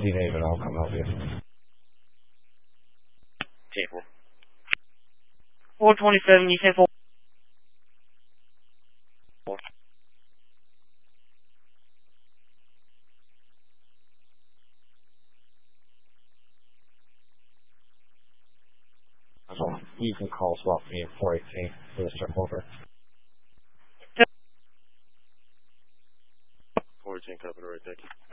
you name it, I'll come help you. 10-4. 427, you said 4. So you can call swap me at 418 for the strip over. 418, copy, right, thank you.